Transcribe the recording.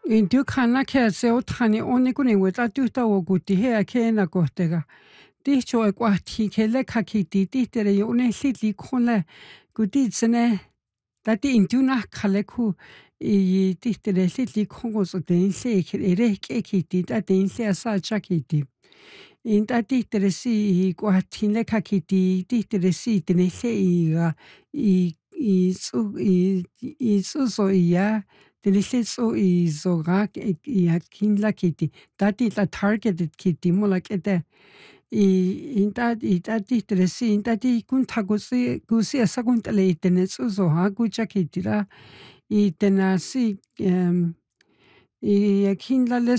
Intiu khana khetsi utthani unikuningwitsa tiuhtawukuti jea kjena kohtega. Tihcho ekuajtji kjele kjakiti tihtere yu'nejlitli kjunle kutitsene tati intiu najkjale kju tihtere jlitli kjunkots'otenjli erejk'e tateinjli sa kiti. Inta tihtere si k'uajtjinle kjakiti tihtere si tenejlje its'uso iya tenejlje isoga iakjinla kiti tatitla targeted kiti mulak'ete inta tihtere si inta ti kuntja kusi'asa kunt'ale itenets'usoja kucha kitila itena si iakjinlale